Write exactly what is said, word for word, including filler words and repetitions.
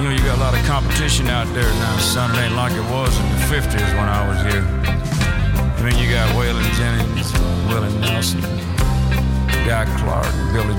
You know, you got a lot of competition out there now, son. It ain't like it was in the fifties when I was here. I mean, you got Waylon Jennings, Willie Nelson, Guy Clark, Billy